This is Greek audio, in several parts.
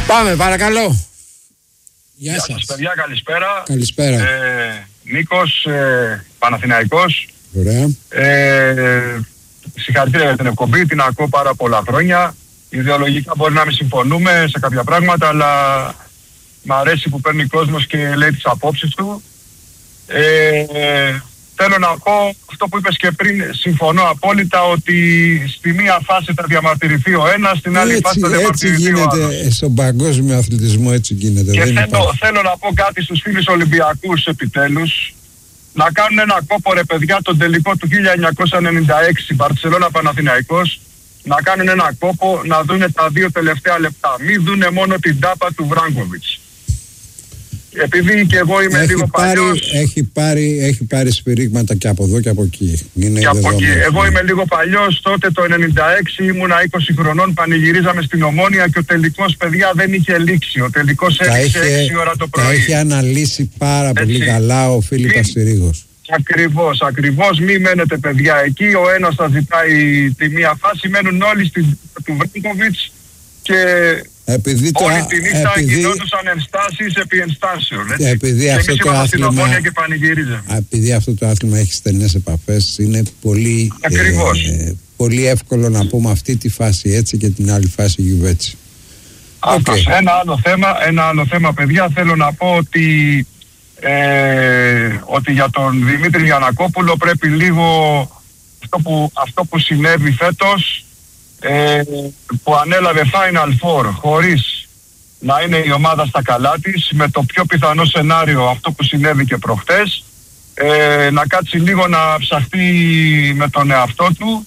Πάμε, παρακαλώ. Γεια σας. Παιδιά, καλησπέρα. Καλησπέρα. Νίκος, Παναθηναϊκός. Ωραία. Συγχαρητήρια για την εκπομπή, την ακούω πάρα πολλά χρόνια. Ιδεολογικά μπορεί να μην συμφωνούμε σε κάποια πράγματα, αλλά μ' αρέσει που παίρνει κόσμος και λέει τις απόψεις του. Θέλω να πω αυτό που είπες και πριν, συμφωνώ απόλυτα ότι στη μία φάση θα διαμαρτυρηθεί ο ένας, στην άλλη φάση θα διαμαρτυρηθεί ο άλλος. Έτσι γίνεται στον παγκόσμιο αθλητισμό, έτσι γίνεται. Και θέλω να πω κάτι στους φίλους Ολυμπιακούς επιτέλους. Να κάνουν ένα κόπο, ρε παιδιά, τον τελικό του 1996 Μπαρτσελώνα Παναθηναϊκός. Να κάνουν ένα κόπο, να δούνε τα δύο τελευταία λεπτά. Μην δούνε μόνο την τάπα του Βράγκοβιτς. Επειδή και εγώ είμαι λίγο παλιός. Έχει πάρει σφυρίγματα και από εδώ και από εκεί. Εγώ είμαι λίγο παλιός. Τότε το 96 ήμουνα 20 χρονών. Πανηγυρίζαμε στην Ομόνια και ο τελικός, παιδιά, δεν είχε λήξει. Ο τελικός έληξε 6 ώρα το πρωί. Τα έχει αναλύσει πάρα πολύ καλά ο Φίλιππας Συρίγος. Ακριβώς. Μη μένετε, παιδιά, εκεί. Ο ένας θα ζητάει τη μία φάση. Μένουν όλοι του Βράγκοβιτς και... όλη τη νύχτα γινόντουσαν ενστάσεις επί ενστάσεων. Επειδή αυτό το άθλημα έχει στενές επαφές, είναι πολύ, πολύ εύκολο να πούμε αυτή τη φάση έτσι και την άλλη φάση γιουβέτσι. Ένα άλλο θέμα, παιδιά, θέλω να πω ότι για τον Δημήτρη Γιαννακόπουλο πρέπει λίγο αυτό που συνέβη φέτος, που ανέλαβε Final Four χωρίς να είναι η ομάδα στα καλά της, με το πιο πιθανό σενάριο αυτό που συνέβη και προχτές, να κάτσει λίγο να ψαχτεί με τον εαυτό του,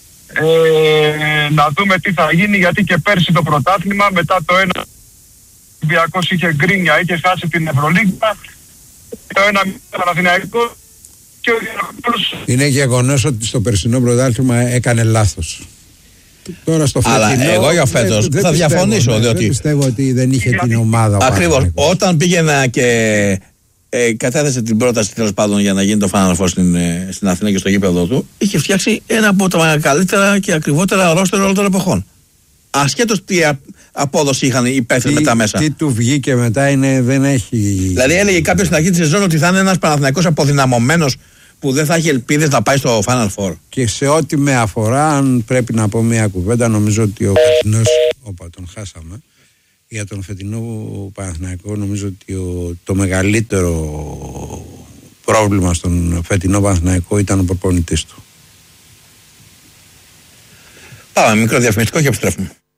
να δούμε τι θα γίνει, γιατί και πέρσι το πρωτάθλημα μετά το ένα ο Ολυμπιακός είχε γκρίνια, είχε χάσει την Ευρωλίγκα, το ένα Παναθηναϊκό και ο Διανακόπουλος. Είναι γεγονός ότι στο περσινό πρωτάθλημα έκανε λάθος. Τώρα στο φετινό, αλλά εγώ για φέτος θα διαφωνήσω, διότι δεν πιστεύω ότι δεν είχε την ομάδα. Ακριβώς. Όταν πήγαινα και κατέθεσε την πρόταση, τέλος πάντων, για να γίνει το Final Four στην Αθήνα και στο γήπεδο του, είχε φτιάξει ένα από τα καλύτερα και ακριβότερα ρόστερ όλων των εποχών. Ασχέτως τι απόδοση είχαν οι υπεύθυνοι μετά μέσα. Τι του βγήκε μετά δεν έχει. Δηλαδή έλεγε κάποιος στην αρχή της σεζόν ότι θα είναι ένας Παναθηναϊκός αποδυναμωμένος που δεν θα έχει ελπίδες να πάει στο Final Four. Και σε ό,τι με αφορά, αν πρέπει να πω μια κουβέντα, νομίζω ότι ο φετινός, τον χάσαμε, για τον φετινό Παναθηναϊκό, νομίζω ότι το μεγαλύτερο πρόβλημα στον φετινό Παναθηναϊκό ήταν ο προπονητής του. Πάμε μικρό διαφημιστικό και επιστρέφουμε.